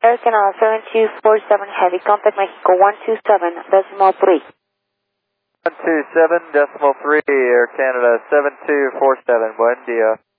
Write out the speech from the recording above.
Air Canada 7247 Heavy, contact Mexico 127.3. 127.3, Air Canada 7247, buen dia.